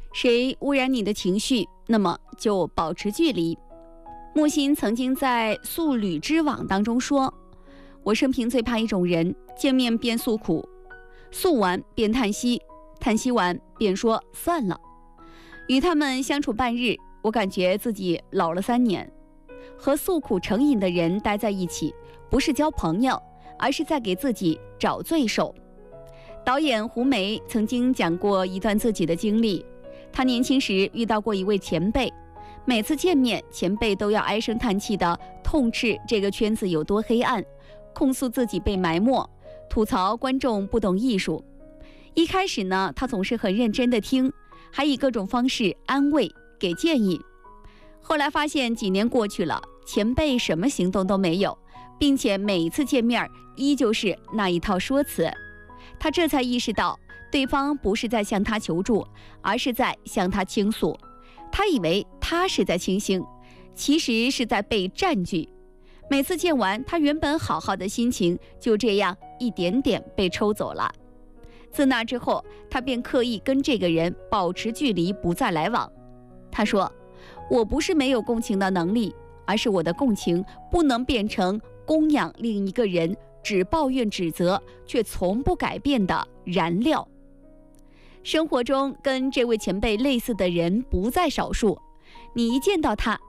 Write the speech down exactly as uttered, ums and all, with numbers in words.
谁污染你的情绪，那么就保持距离。木心曾经在素履之网当中说，我生平最怕一种人，见面便诉苦，诉完便叹息，叹息完便说算了。与他们相处半日，我感觉自己老了三年。和诉苦成瘾的人待在一起，不是交朋友，而是在给自己找罪受。导演胡梅曾经讲过一段自己的经历，他年轻时遇到过一位前辈，每次见面，前辈都要唉声叹气地痛斥这个圈子有多黑暗，控诉自己被埋没，吐槽观众不懂艺术。一开始呢，他总是很认真地听，还以各种方式安慰给建议。后来发现几年过去了，前辈什么行动都没有，并且每一次见面依旧是那一套说辞。他这才意识到，对方不是在向他求助，而是在向他倾诉。他以为他是在倾心，其实是在被占据。每次见完，他原本好好的心情就这样一点点被抽走了。自那之后，他便刻意跟这个人保持距离，不再来往。他说，我不是没有共情的能力，而是我的共情不能变成供养另一个人只抱怨指责却从不改变的燃料。生活中跟这位前辈类似的人不在少数，你一见到他